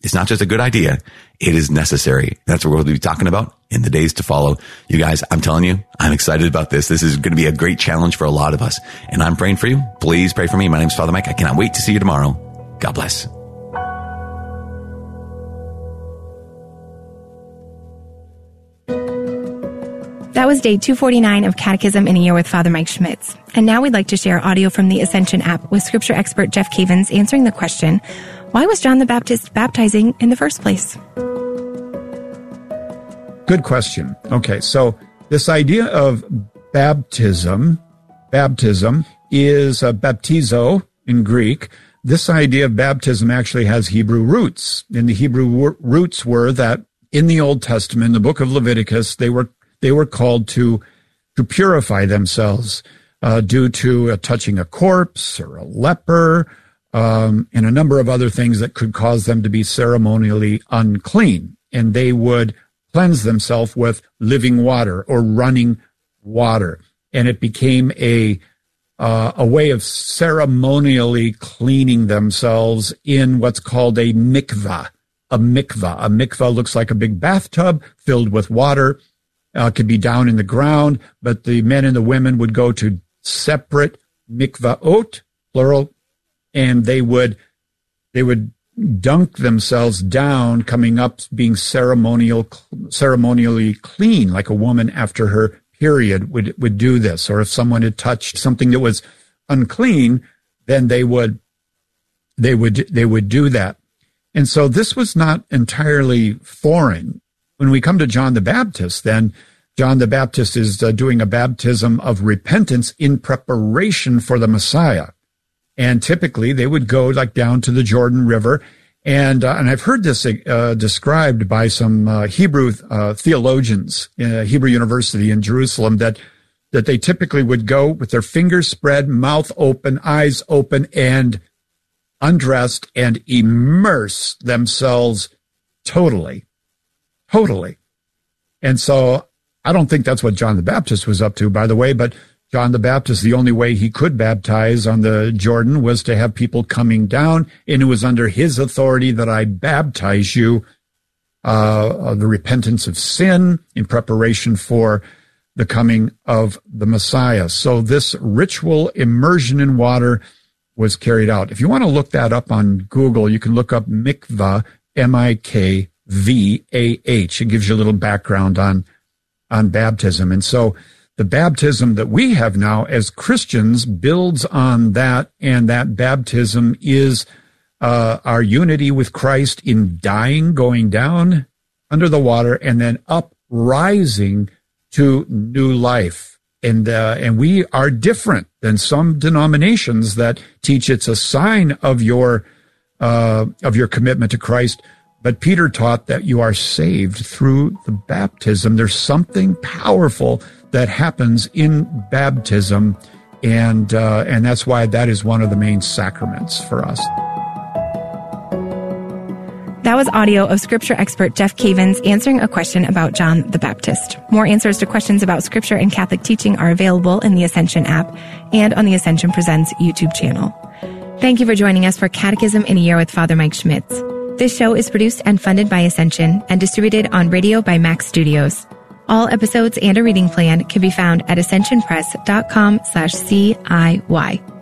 It's not just a good idea. It is necessary. That's what we'll be talking about in the days to follow. You guys, I'm telling you, I'm excited about this. This is going to be a great challenge for a lot of us. And I'm praying for you. Please pray for me. My name is Father Mike. I cannot wait to see you tomorrow. God bless. That was day 249 of Catechism in a Year with Father Mike Schmitz. And now we'd like to share audio from the Ascension app with scripture expert Jeff Cavins answering the question, why was John the Baptist baptizing in the first place? Good question. Okay, so this idea of baptism is baptizo in Greek. This idea of baptism actually has Hebrew roots. And the Hebrew roots were that in the Old Testament, in the book of Leviticus, they were called to purify themselves due to touching a corpse or a leper and a number of other things that could cause them to be ceremonially unclean. And they would cleanse themselves with living water or running water. And it became a way of ceremonially cleaning themselves in what's called a mikvah. A mikvah looks like a big bathtub filled with water. Could be down in the ground, but the men and the women would go to separate mikvaot, plural, and they would dunk themselves down, coming up, being ceremonially clean, like a woman after her period would do this. Or if someone had touched something that was unclean, then they would do that. And so this was not entirely foreign. When we come to John the Baptist, then John the Baptist is doing a baptism of repentance in preparation for the Messiah. And typically they would go like down to the Jordan River. And I've heard this described by some Hebrew theologians in Hebrew University in Jerusalem that they typically would go with their fingers spread, mouth open, eyes open, and undressed and immerse themselves totally. And so I don't think that's what John the Baptist was up to, by the way, but John the Baptist, the only way he could baptize on the Jordan was to have people coming down, and it was under his authority that I baptize you, the repentance of sin in preparation for the coming of the Messiah. So this ritual immersion in water was carried out. If you want to look that up on Google, you can look up mikvah, M-I-K-V-A-H. It gives you a little background on baptism. And so the baptism that we have now as Christians builds on that, and that baptism is our unity with Christ in dying, going down under the water, and then uprising to new life. And we are different than some denominations that teach it's a sign of your commitment to Christ. But Peter taught that you are saved through the baptism. There's something powerful that happens in baptism, and that's why that is one of the main sacraments for us. That was audio of scripture expert Jeff Cavins answering a question about John the Baptist. More answers to questions about scripture and Catholic teaching are available in the Ascension app and on the Ascension Presents YouTube channel. Thank you for joining us for Catechism in a Year with Father Mike Schmitz. This show is produced and funded by Ascension and distributed on radio by Max Studios. All episodes and a reading plan can be found at ascensionpress.com/CIY.